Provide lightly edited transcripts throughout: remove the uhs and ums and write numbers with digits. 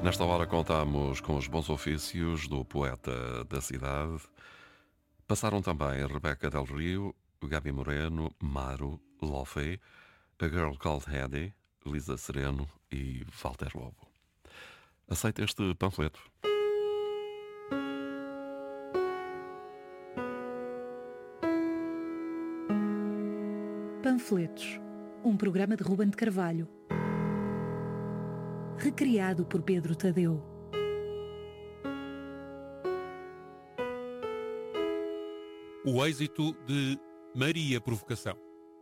Nesta hora contamos com os bons ofícios do poeta da cidade. Passaram também Rebeca Del Rio, Gabi Moreno, Maro, Lofé, A Girl Called Hedy, Lisa Sereno e Walter Lobo. Aceita este panfleto. Panfletos, um programa de Ruben de Carvalho, recriado por Pedro Tadeu. O êxito de Maria Provocação.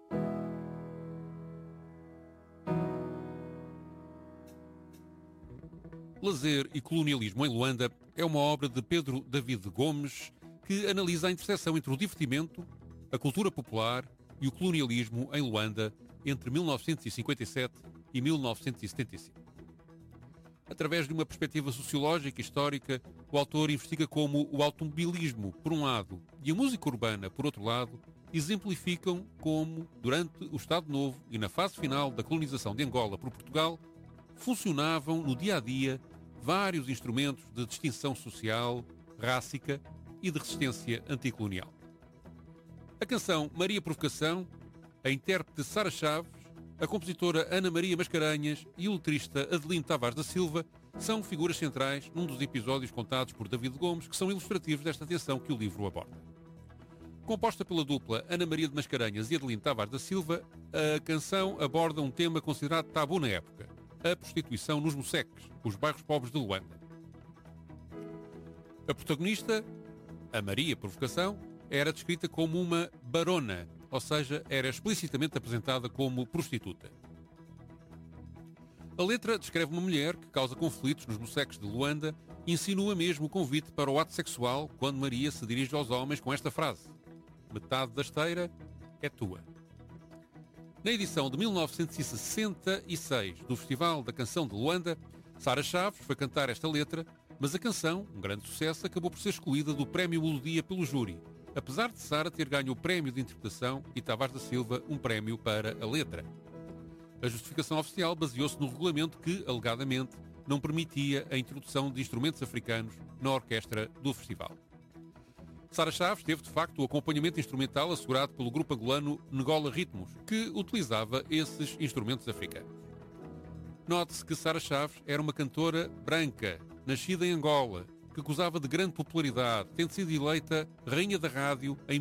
Lazer e Colonialismo em Luanda é uma obra de Pedro David Gomes que analisa a interseção entre o divertimento, a cultura popular e o colonialismo em Luanda entre 1957 e 1975. Através de uma perspectiva sociológica e histórica, o autor investiga como o automobilismo, por um lado, e a música urbana, por outro lado, exemplificam como, durante o Estado Novo e na fase final da colonização de Angola por Portugal, funcionavam no dia-a-dia vários instrumentos de distinção social, rássica e de resistência anticolonial. A canção Maria Provocação, a intérprete Sara Chaves, a compositora Ana Maria Mascarenhas e o letrista Adelino Tavares da Silva são figuras centrais num dos episódios contados por David Gomes que são ilustrativos desta tensão que o livro aborda. Composta pela dupla Ana Maria de Mascarenhas e Adelino Tavares da Silva, a canção aborda um tema considerado tabu na época, a prostituição nos moceques, os bairros pobres de Luanda. A protagonista, a Maria Provocação, era descrita como uma barona, ou seja, era explicitamente apresentada como prostituta. A letra descreve uma mulher que causa conflitos nos moceques de Luanda e insinua mesmo o convite para o ato sexual quando Maria se dirige aos homens com esta frase: metade da esteira é tua. Na edição de 1966 do Festival da Canção de Luanda, Sara Chaves foi cantar esta letra, mas a canção, um grande sucesso, acabou por ser excluída do Prémio Melodia pelo júri, apesar de Sara ter ganho o prémio de interpretação e Tavares da Silva um prémio para a letra. A justificação oficial baseou-se no regulamento que, alegadamente, não permitia a introdução de instrumentos africanos na orquestra do festival. Sara Chaves teve, de facto, o acompanhamento instrumental assegurado pelo grupo angolano Ngola Ritmos, que utilizava esses instrumentos africanos. Note-se que Sara Chaves era uma cantora branca, nascida em Angola, que gozava de grande popularidade, tendo sido eleita Rainha da Rádio em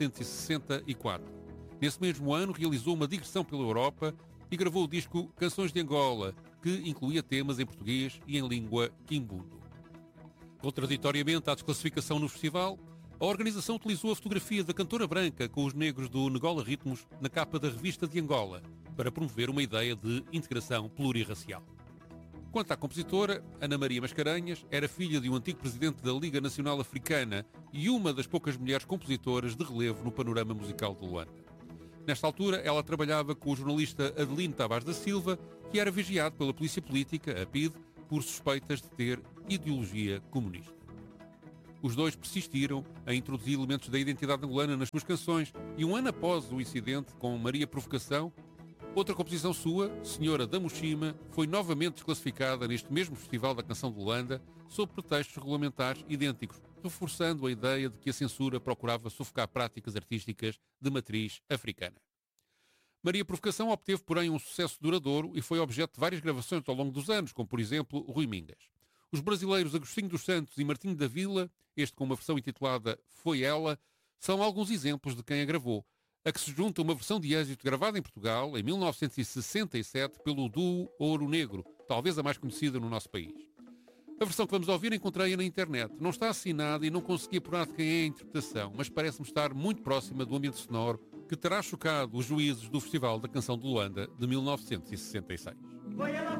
1964. Nesse mesmo ano, realizou uma digressão pela Europa e gravou o disco Canções de Angola, que incluía temas em português e em língua quimbundo. Contraditoriamente à desclassificação no festival, a organização utilizou a fotografia da cantora branca com os negros do Ngola Ritmos na capa da revista de Angola, para promover uma ideia de integração plurirracial. Quanto à compositora, Ana Maria Mascarenhas era filha de um antigo presidente da Liga Nacional Africana e uma das poucas mulheres compositoras de relevo no panorama musical de Luanda. Nesta altura, ela trabalhava com o jornalista Adelino Tavares da Silva, que era vigiado pela polícia política, a PIDE, por suspeitas de ter ideologia comunista. Os dois persistiram a introduzir elementos da identidade angolana nas suas canções e um ano após o incidente com Maria Provocação, outra composição sua, Senhora da Mochima, foi novamente desclassificada neste mesmo Festival da Canção de Luanda sob pretextos regulamentares idênticos, reforçando a ideia de que a censura procurava sufocar práticas artísticas de matriz africana. Maria Provocação obteve, porém, um sucesso duradouro e foi objeto de várias gravações ao longo dos anos, como, por exemplo, Rui Mingas. Os brasileiros Agostinho dos Santos e Martinho da Vila, este com uma versão intitulada Foi Ela, são alguns exemplos de quem a gravou, a que se junta uma versão de êxito gravada em Portugal em 1967 pelo duo Ouro Negro, talvez a mais conhecida no nosso país. A versão que vamos ouvir encontrei-a na internet. Não está assinada e não consegui apurar de quem é a interpretação, mas parece-me estar muito próxima do ambiente sonoro que terá chocado os juízes do Festival da Canção de Luanda de 1966. Foi ela